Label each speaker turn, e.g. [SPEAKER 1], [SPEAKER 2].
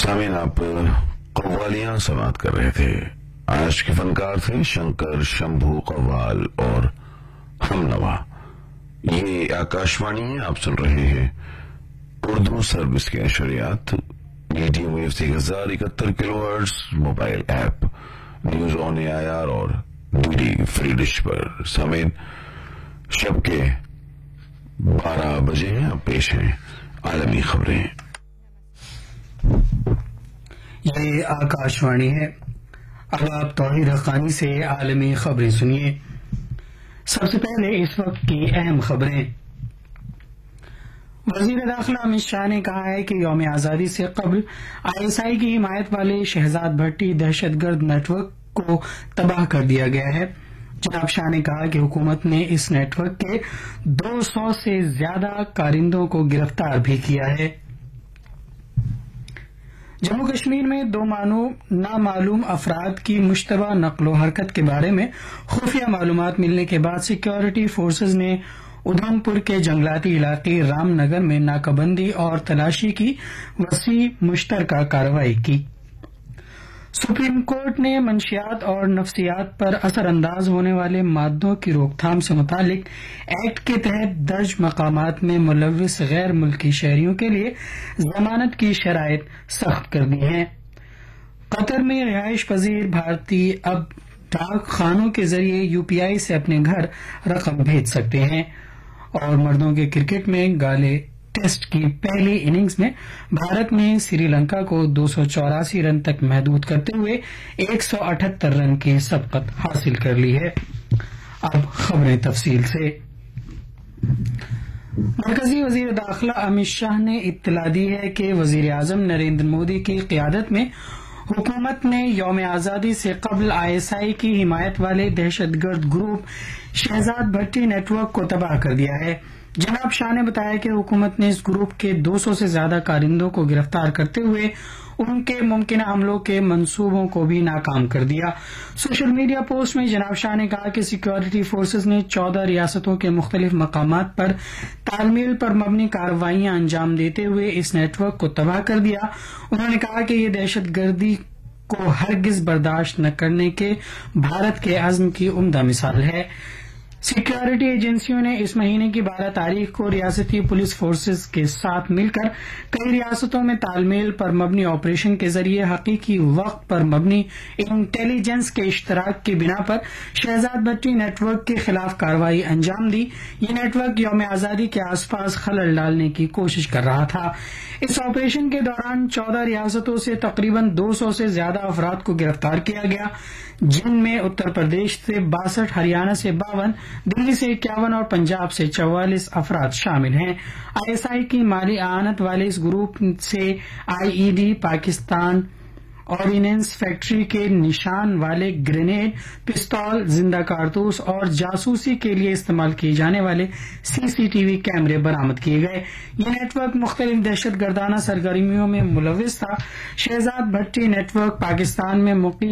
[SPEAKER 1] سامعین، آپ قوالیاں سماعت کر رہے تھے. آج کے فنکار تھے شنکر شمبھو قوال اور ہم نوا. یہ آکاشوانی ہے، آپ سن رہے ہیں اردو سروس کے نشریات medium view 1071 kilo hertz mobile app news on AIR اور DD فری ڈش پر. سامعین، شب کے 12 بجے ہیں. اب پیش ہیں عالمی خبریں.
[SPEAKER 2] یہ آکاشوانی ہے. اب آپ توحید حقانی سے عالمی خبریں سنیے. سب سے پہلے اس وقت کی اہم خبریں. وزیر داخلہ امت شاہ نے کہا ہے کہ یوم آزادی سے قبل ISI کی حمایت والے شہزاد بھٹی دہشت گرد نیٹ ورک کو تباہ کر دیا گیا ہے. جناب شاہ نے کہا کہ حکومت نے اس نیٹ ورک کے 200 سے زیادہ کارندوں کو گرفتار بھی کیا ہے. جموں کشمیر میں 2 نامعلوم افراد کی مشتبہ نقل و حرکت کے بارے میں خفیہ معلومات ملنے کے بعد سیکورٹی فورسز نے ادھم پور کے جنگلاتی علاقے رام نگر میں ناکہ بندی اور تلاشی کی وسیع مشترکہ کارروائی کی. سپریم کورٹ نے منشیات اور نفسیات پر اثر انداز ہونے والے مادوں کی روک تھام سے متعلق ایکٹ کے تحت درج مقامات میں ملوث غیر ملکی شہریوں کے لیے ضمانت کی شرائط سخت کر دی ہیں. قطر میں رہائش پذیر بھارتی اب ڈاک خانوں کے ذریعے UPI سے اپنے گھر رقم بھیج سکتے ہیں. اور مردوں کے کرکٹ میں گالے ٹیسٹ کی پہلی اننگز میں بھارت نے سری لنکا کو 284 رن تک محدود کرتے ہوئے 178 رن کی سبقت حاصل کر لی ہے. اب خبریں تفصیل سے. مرکزی وزیر داخلہ امت شاہ نے اطلاع دی ہے کہ وزیر اعظم نریندر مودی کی قیادت میں حکومت نے یوم آزادی سے قبل ISI کی حمایت والے دہشت گرد گروپ شہزاد بھٹی نیٹ ورک کو تباہ کر دیا ہے. جناب شاہ نے بتایا کہ حکومت نے اس گروپ کے 200 سے زیادہ کارندوں کو گرفتار کرتے ہوئے ان کے ممکنہ حملوں کے منصوبوں کو بھی ناکام کر دیا. سوشل میڈیا پوسٹ میں جناب شاہ نے کہا کہ سیکورٹی فورسز نے 14 ریاستوں کے مختلف مقامات پر تال میل پر مبنی کارروائیاں انجام دیتے ہوئے اس نیٹ ورک کو تباہ کر دیا. انہوں نے کہا کہ یہ دہشت گردی کو ہرگز برداشت نہ کرنے کے بھارت کے عزم کی عمدہ مثال ہے. سیکورٹی ایجنسیوں نے اس مہینے کی 12 تاریخ کو ریاستی پولیس فورسز کے ساتھ مل کر کئی ریاستوں میں تال میل پر مبنی آپریشن کے ذریعے حقیقی وقت پر مبنی انٹیلیجنس کے اشتراک کی بنا پر شہزاد بھٹی نیٹ ورک کے خلاف کارروائی انجام دی. یہ نیٹ ورک یوم آزادی کے آس پاس خلل ڈالنے کی کوشش کر رہا تھا. اس آپریشن کے دوران 14 ریاستوں سے تقریباً 200 سے زیادہ افراد کو گرفتار کیا گیا، جن میں اتر پردیش سے 62، ہریانہ سے 52، دلی سے 51 اور پنجاب سے 44 افراد شامل ہیں. ISI کی مالی اعانت والے اس گروپ سے IED، پاکستان آرڈیننس فیکٹری کے نشان والے گرینیڈ، پستول، زندہ کارتوس اور جاسوسی کے لیے استعمال کیے جانے والے CCTV کیمرے برآمد کیے گئے. یہ نیٹ ورک مختلف دہشت گردانہ سرگرمیوں میں ملوث تھا. شہزاد بھٹی نیٹ ورک پاکستان میں مقیم